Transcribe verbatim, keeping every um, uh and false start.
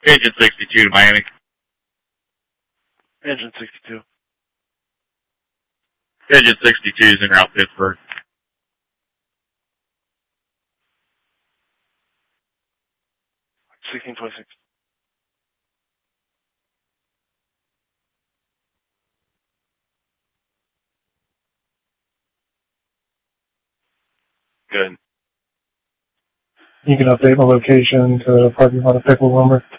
Engine sixty-two to Miami. Engine sixty-two. Engine sixty-two is en route Pittsburgh. sixteen twenty-six. Good. You can update my location to parking lot of Pickle Lumber.